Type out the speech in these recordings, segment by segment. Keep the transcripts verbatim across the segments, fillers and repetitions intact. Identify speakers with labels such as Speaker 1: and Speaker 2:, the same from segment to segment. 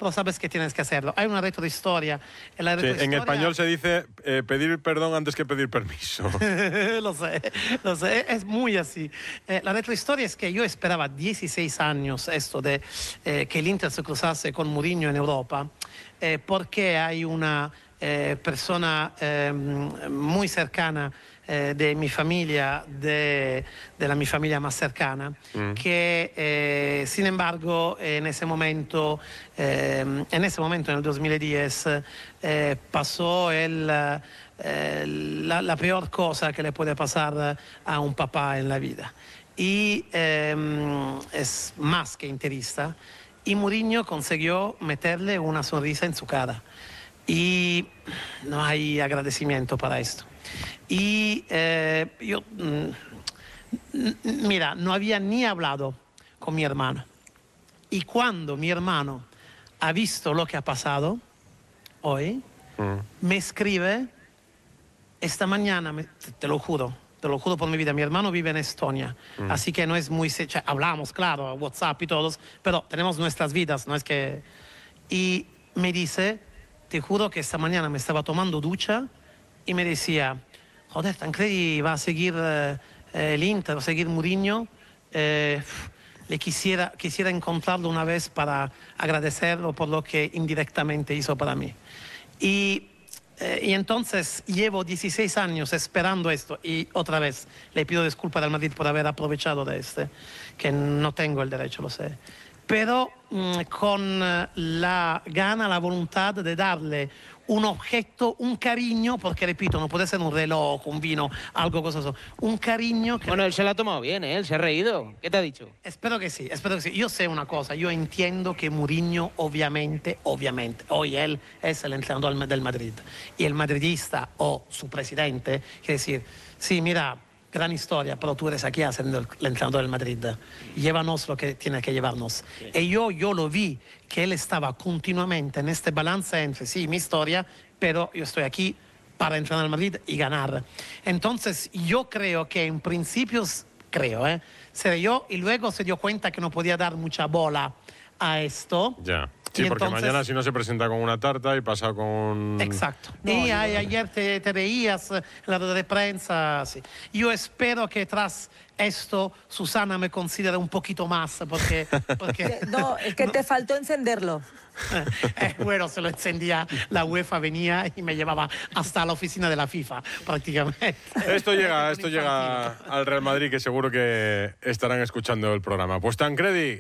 Speaker 1: pero sabes que tienes que hacerlo. Hay una retrohistoria. En, la
Speaker 2: Sí,
Speaker 1: retrohistoria...
Speaker 2: en español se dice eh, pedir perdón antes que pedir permiso.
Speaker 1: Lo sé, lo sé, es muy así. Eh, la retrohistoria es que yo esperaba dieciséis años esto de eh, que el Inter se cruzase con Mourinho en Europa, eh, porque hay una eh, persona eh, muy cercana eh, de mi familia, de, de la mi familia más cercana, mm. que eh, sin embargo en ese momento, eh, en ese momento en el dos mil diez, eh, pasó el... Eh, la, la peor cosa que le puede pasar a un papá en la vida. Y eh, es más que interista. Y Mourinho consiguió meterle una sonrisa en su cara. Y no hay agradecimiento para esto. Y eh, yo, mira, no había ni hablado con mi hermano. Y cuando mi hermano ha visto lo que ha pasado hoy, mm. me escribe... Esta mañana, te lo juro, te lo juro por mi vida, mi hermano vive en Estonia, mm. así que no es muy... O sea, hablamos, claro, WhatsApp y todos, pero tenemos nuestras vidas, no es que... Y me dice, te juro que esta mañana me estaba tomando ducha y me decía, joder, Tancredi va a seguir eh, el Inter, va a seguir Mourinho, eh, le quisiera, quisiera encontrarlo una vez para agradecerlo por lo que indirectamente hizo para mí. Y... Y entonces llevo dieciséis años esperando esto y otra vez le pido disculpas al Madrid por haber aprovechado de este, que no tengo el derecho, lo sé. Pero mmm, con la gana, la voluntad de darle un objeto, un cariño, porque repito, no puede ser un reloj, un vino, algo costoso, un cariño que...
Speaker 3: Bueno, él se lo ha tomado bien, ¿eh? Él se ha reído. ¿Qué te ha dicho?
Speaker 1: Espero que sí, espero que sí. Yo sé una cosa, yo entiendo que Mourinho, obviamente, obviamente, hoy él es el entrenador del Madrid. Y el madridista o su presidente, quiere decir, sí, mira, gran historia, pero tú eres aquí haciendo el entrenador del Madrid. Llévanos lo que tiene que llevarnos. Sí. Y yo, yo lo vi, que él estaba continuamente en este balance entre, sí, mi historia, pero yo estoy aquí para entrenar al Madrid y ganar. Entonces, yo creo que en principio, creo, ¿eh? se dio y luego se dio cuenta que no podía dar mucha bola a esto.
Speaker 2: Ya. Sí, y porque entonces, mañana si no se presenta con una tarta y pasa con...
Speaker 1: Exacto. No, y no, no. ayer te, te veías en la rueda de prensa. Sí. Yo espero que tras esto Susana me considere un poquito más, porque... porque
Speaker 4: no, es que no. te faltó encenderlo.
Speaker 1: Eh, bueno, se lo encendía, la UEFA venía y me llevaba hasta la oficina de la FIFA, prácticamente.
Speaker 2: Esto llega, esto llega al Real Madrid, que seguro que estarán escuchando el programa. Pues Tancredi,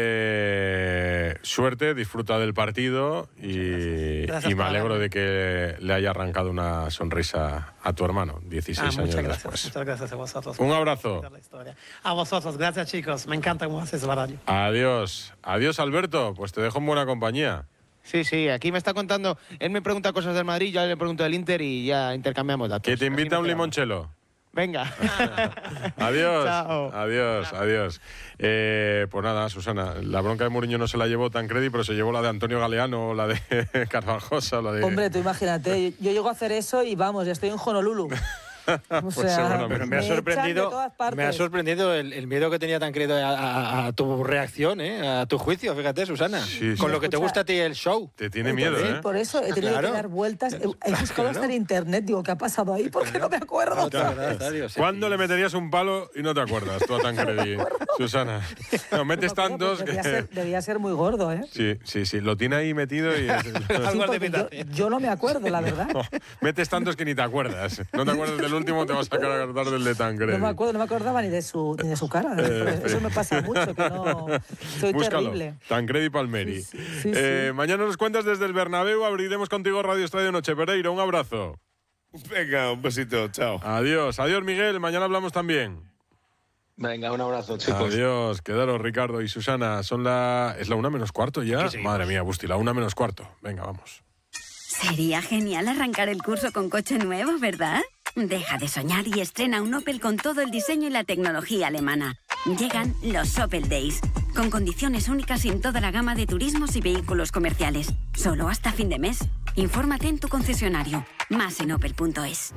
Speaker 2: eh, suerte, disfruta del partido y, y me alegro de que le haya arrancado una sonrisa a tu hermano, dieciséis
Speaker 1: ah,
Speaker 2: años
Speaker 1: gracias,
Speaker 2: después.
Speaker 1: Muchas gracias a vosotros.
Speaker 2: Un abrazo.
Speaker 1: A vosotros, gracias chicos, me encanta cómo haces la radio.
Speaker 2: Adiós, adiós Alberto, pues te dejo en buena compañía.
Speaker 3: Sí, sí, aquí me está contando, él me pregunta cosas del Madrid, yo le pregunto del Inter y ya intercambiamos datos.
Speaker 2: Que te invita a un limonchelo.
Speaker 3: Venga.
Speaker 2: Adiós,
Speaker 3: Chao.
Speaker 2: adiós,
Speaker 3: Chao.
Speaker 2: adiós. Eh, pues nada, Susana, la bronca de Mourinho no se la llevó Tancredi, pero se llevó la de Antonio Galeano, la de Carvajosa, la de...
Speaker 4: Hombre, tú imagínate, yo llego a hacer eso y vamos, estoy en Honolulu. O
Speaker 2: pues
Speaker 4: sea,
Speaker 5: pero me ha sorprendido, me ha sorprendido el, el miedo que tenía Tancredi a, a, a tu reacción, ¿eh? A tu juicio, fíjate, Susana. Sí, sí. Con lo que te gusta a ti el show.
Speaker 2: Te tiene miedo, ¿eh?
Speaker 4: Por eso he tenido claro. que dar vueltas. He, he buscado hasta en internet, digo, ¿qué ha pasado ahí? Porque no me acuerdo. No,
Speaker 2: verdad, ¿cuándo le meterías un palo y no te acuerdas tú a Tancredi, no Susana? No, metes no, tantos
Speaker 4: debía,
Speaker 2: que...
Speaker 4: ser, debía ser muy gordo, ¿eh?
Speaker 2: Sí, sí, sí, lo tiene ahí metido y...
Speaker 4: sí, yo, yo no me acuerdo, la verdad.
Speaker 2: No, metes tantos que ni te acuerdas. No te acuerdas del último, te vas a sacar acordar del de Tancredi.
Speaker 4: No me acuerdo, no me acordaba ni de su, ni de su cara. Eh, Eso me pasa mucho, que no... Soy
Speaker 2: Búscalo.
Speaker 4: terrible.
Speaker 2: Tancredi Palmeri.
Speaker 4: Sí, sí, sí,
Speaker 2: eh,
Speaker 4: sí.
Speaker 2: Mañana nos cuentas desde el Bernabéu, abriremos contigo Radio Estadio Noche. Pereira, un abrazo.
Speaker 6: Venga, un besito, chao.
Speaker 2: Adiós, adiós Miguel, mañana hablamos también.
Speaker 6: Venga, un abrazo, chicos.
Speaker 2: Adiós, quedaros Ricardo y Susana. Son la... ¿Es la una menos cuarto ya? Madre mía, Busti, la una menos cuarto. Venga, vamos.
Speaker 7: Sería genial arrancar el curso con coche nuevo, ¿verdad? Deja de soñar y estrena un Opel con todo el diseño y la tecnología alemana. Llegan los Opel Days, con condiciones únicas en toda la gama de turismos y vehículos comerciales. Solo hasta fin de mes. Infórmate en tu concesionario. Más en opel punto es.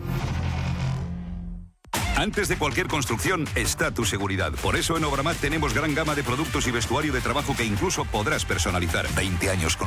Speaker 8: Antes de cualquier construcción está tu seguridad. Por eso en Obramat tenemos gran gama de productos y vestuario de trabajo que incluso podrás personalizar. veinte años con